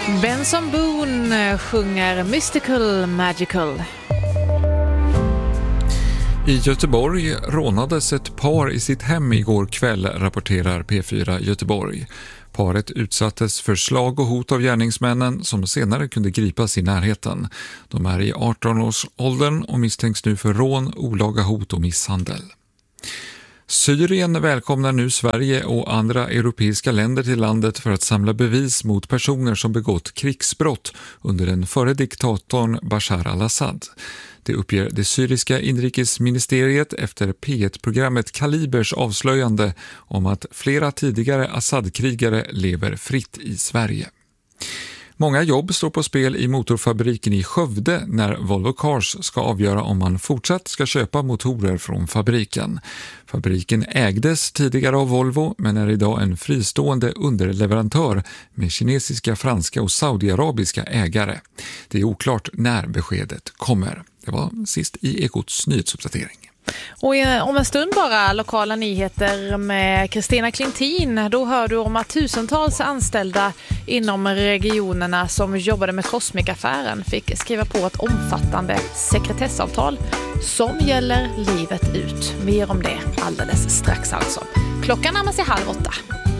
Benson Boone sjunger Mystical Magical. I Göteborg rånades ett par i sitt hem igår kväll, rapporterar P4 Göteborg. Paret utsattes för slag och hot av gärningsmännen som senare kunde gripas i närheten. De är i 18-årsåldern och misstänks nu för rån, olaga hot och misshandel. Syrien välkomnar nu Sverige och andra europeiska länder till landet för att samla bevis mot personer som begått krigsbrott under den förre diktatorn Bashar al-Assad. Det uppger det syriska inrikesministeriet efter P1-programmet Kalibers avslöjande om att flera tidigare Assad-krigare lever fritt i Sverige. Många jobb står på spel i motorfabriken i Skövde när Volvo Cars ska avgöra om man fortsatt ska köpa motorer från fabriken. Fabriken ägdes tidigare av Volvo men är idag en fristående underleverantör med kinesiska, franska och saudiarabiska ägare. Det är oklart när beskedet kommer. Det var sist i Ekots nyhetsuppdatering. Och om en stund bara lokala nyheter med Kristina Klintin. Då hör du om att tusentals anställda inom regionerna som jobbade med Cosmic-affären fick skriva på ett omfattande sekretessavtal som gäller livet ut. Mer om det alldeles strax alltså. Klockan närmar sig 7:30.